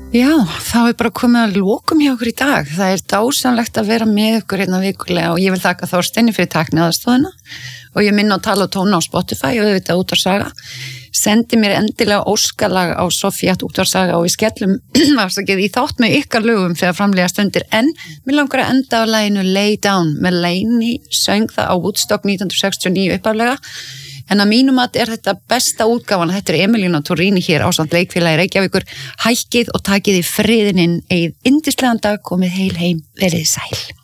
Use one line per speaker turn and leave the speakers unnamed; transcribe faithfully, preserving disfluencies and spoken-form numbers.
Já, þá er bara komið að lokum hjá okkur í dag. Það er dásamlegt að vera með ykkur hérna vikulega og ég vil þakka Þorsteini fyrir tækniaðstoðina og ég minna á Tala og tóna á Spotify og auðvitað Útvarpssaga. Sendi mér endilega óskalag á Sofía Útvarpssaga og við skellum afsakið í þátt með ykkar lögum þegar framlega stundir en mér langar að enda á laginu Lay Down með Lainey söng það á Woodstock nítján hundruð sextíu og níu upphaflega. En að mínum að er þetta besta útgáfan, þetta er Emilína Torrini hér ásamt leikfélagi Reykjavíkur, hækkið og takið í friðininn, eigið yndislegan dag, komið heil heim, verið sæl.